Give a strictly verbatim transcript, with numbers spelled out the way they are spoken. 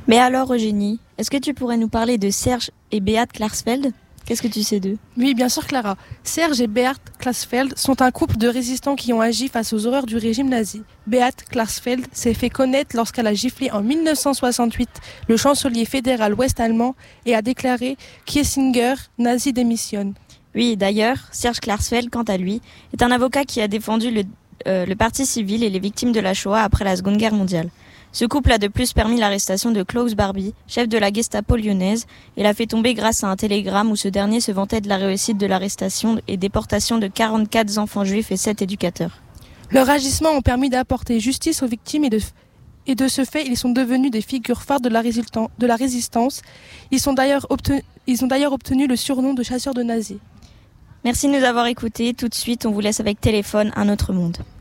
Mais alors Eugénie, est-ce que tu pourrais nous parler de Serge et Beat Klarsfeld ? Qu'est-ce que tu sais d'eux ? Oui, bien sûr Clara. Serge et Beat Klarsfeld sont un couple de résistants qui ont agi face aux horreurs du régime nazi. Beat Klarsfeld s'est fait connaître lorsqu'elle a giflé en dix-neuf cent soixante-huit le chancelier fédéral ouest-allemand et a déclaré « Kiesinger, nazi démissionne ». Oui, d'ailleurs, Serge Klarsfeld, quant à lui, est un avocat qui a défendu le, euh, le parti civil et les victimes de la Shoah après la Seconde Guerre mondiale. Ce couple a de plus permis l'arrestation de Klaus Barbie, chef de la Gestapo lyonnaise, et l'a fait tomber grâce à un télégramme où ce dernier se vantait de la réussite de l'arrestation et déportation de quarante-quatre enfants juifs et sept éducateurs. Leurs agissements ont permis d'apporter justice aux victimes et de, et de ce fait, ils sont devenus des figures phares de la, de la résistance. Ils, sont d'ailleurs obtenu, ils ont d'ailleurs obtenu le surnom de chasseurs de nazis. Merci de nous avoir écoutés. Tout de suite, on vous laisse avec Téléphone, un autre monde.